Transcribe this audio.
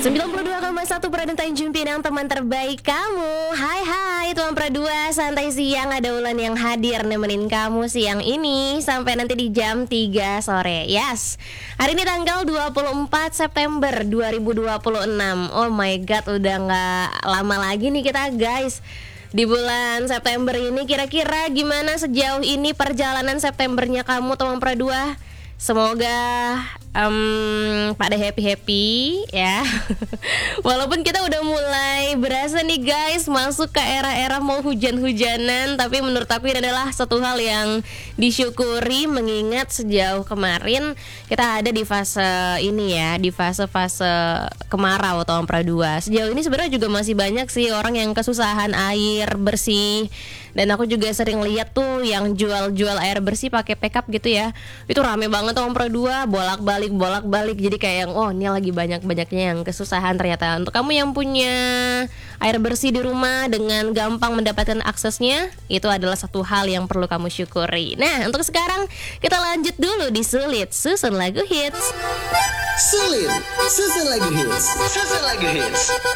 92,1 Pradun Tanjung Pinang, teman terbaik kamu. Hai Tuan Pradua, santai siang, ada Ulan yang hadir nemenin kamu siang ini sampai nanti di jam 3 sore. Yes. Hari ini tanggal 24 September 2026. Oh my god, udah gak lama lagi nih kita guys di bulan September ini. Kira-kira gimana sejauh ini perjalanan Septembernya kamu, teman Pradua? Semoga pada happy ya. Walaupun kita udah mulai berasa nih guys masuk ke era-era mau hujan-hujanan, tapi menurut aku ini adalah satu hal yang disyukuri, mengingat sejauh kemarin kita ada di fase ini ya, di fase-fase kemarau tahun Pradua. Sejauh ini sebenarnya juga masih banyak sih orang yang kesusahan air bersih. Dan aku juga sering lihat tuh yang jual-jual air bersih pakai pickup gitu ya. Itu rame banget tahun Pradua, bolak-balik. Jadi kayak yang ini lagi banyak-banyaknya yang kesusahan ternyata. Untuk kamu yang punya air bersih di rumah dengan gampang mendapatkan aksesnya, itu adalah satu hal yang perlu kamu syukuri. Nah, untuk sekarang kita lanjut dulu di Sulit Susun Lagu Hits. Sulit Susun Lagu Hits.